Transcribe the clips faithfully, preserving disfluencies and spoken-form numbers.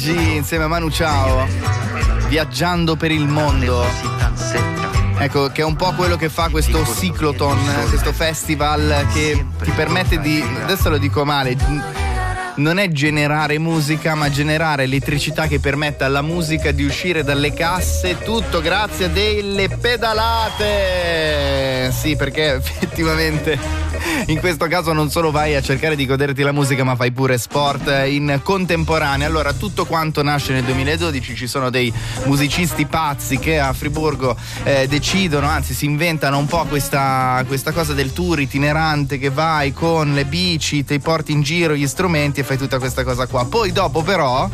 oggi insieme a Manu Chao, viaggiando per il mondo. Ecco, che è un po' quello che fa questo Cicloton, questo festival che ti permette di, adesso lo dico male, non è generare musica, ma generare elettricità che permetta alla musica di uscire dalle casse, tutto grazie a delle pedalate. Sì, perché effettivamente in questo caso non solo vai a cercare di goderti la musica, ma fai pure sport in contemporanea. Allora, tutto quanto nasce nel duemiladodici, ci sono dei musicisti pazzi che a Friburgo eh, decidono, anzi si inventano un po' questa, questa cosa del tour itinerante, che vai con le bici, ti porti in giro gli strumenti e fai tutta questa cosa qua. Poi dopo però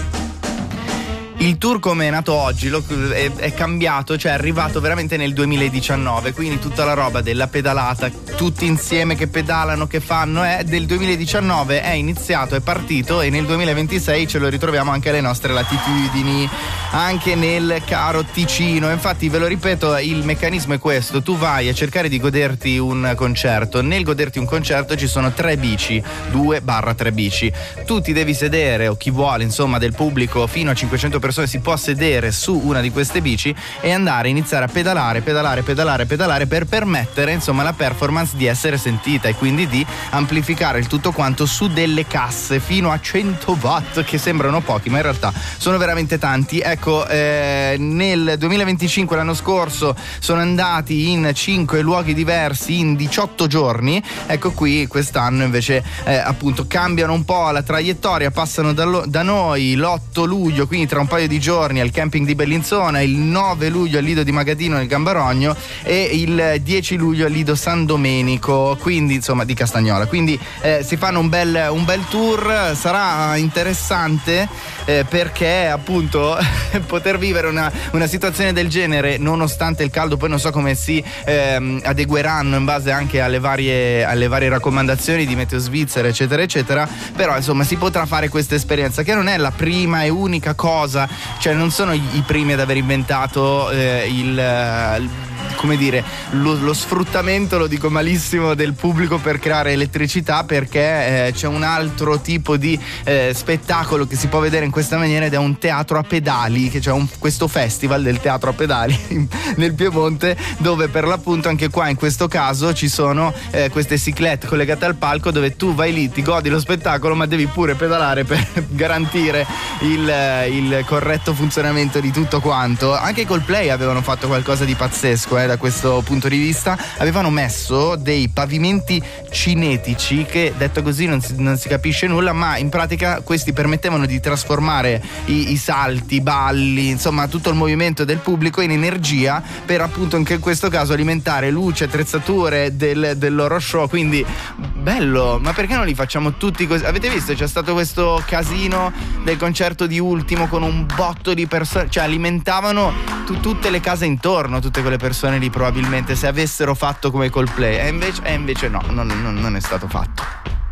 il tour come è nato oggi lo, è, è cambiato, cioè è arrivato veramente nel duemiladiciannove, quindi tutta la roba della pedalata, tutti insieme che pedalano, che fanno, è del duemiladiciannove, è iniziato, è partito, e nel duemilaventisei ce lo ritroviamo anche alle nostre latitudini, anche nel caro Ticino. Infatti, ve lo ripeto, il meccanismo è questo: tu vai a cercare di goderti un concerto, nel goderti un concerto ci sono tre bici, due barra tre bici, tu ti devi sedere, o chi vuole insomma del pubblico, fino a cinquecento persone si può sedere su una di queste bici e andare a iniziare a pedalare, pedalare, pedalare, pedalare per permettere insomma la performance di essere sentita e quindi di amplificare il tutto quanto su delle casse fino a cento watt, che sembrano pochi ma in realtà sono veramente tanti. Ecco, eh, nel duemilaventicinque, l'anno scorso, sono andati in cinque luoghi diversi in diciotto giorni. Ecco, qui quest'anno invece eh, appunto cambiano un po' la traiettoria, passano da, lo, da noi l'otto luglio, quindi tra un paio di giorni, al camping di Bellinzona, il nove luglio al Lido di Magadino nel Gambarogno e il dieci luglio al Lido San Domenico, quindi insomma di Castagnola. Quindi eh, si fanno un bel, un bel tour, sarà interessante eh, perché appunto poter vivere una, una situazione del genere nonostante il caldo. Poi non so come si ehm, adegueranno in base anche alle varie, alle varie raccomandazioni di Meteo Svizzera eccetera eccetera, però insomma si potrà fare questa esperienza che non è la prima e unica cosa, cioè non sono i primi ad aver inventato eh, il, il come dire lo, lo sfruttamento, lo dico malissimo, del pubblico per creare elettricità, perché eh, c'è un altro tipo di eh, spettacolo che si può vedere in questa maniera ed è un teatro a pedali, che c'è un, questo festival del teatro a pedali nel Piemonte, dove per l'appunto anche qua in questo caso ci sono eh, queste ciclette collegate al palco dove tu vai lì, ti godi lo spettacolo ma devi pure pedalare per garantire il, il corretto funzionamento di tutto quanto. Anche i Coldplay avevano fatto qualcosa di pazzesco eh, da questo punto di vista, avevano messo dei pavimenti cinetici che, detto così, non si, non si capisce nulla, ma in pratica questi permettevano di trasformare i, i salti, i balli, insomma tutto il movimento del pubblico in energia per appunto anche in questo caso alimentare luci, attrezzature del, del loro show. Quindi bello, ma perché non li facciamo tutti così? Avete visto, c'è stato questo casino del concerto di Ultimo con un botto di persone, cioè alimentavano tu, tutte le case intorno, tutte quelle persone lì, probabilmente, se avessero fatto come Coldplay, e invece, e invece no, non, non, non è stato fatto.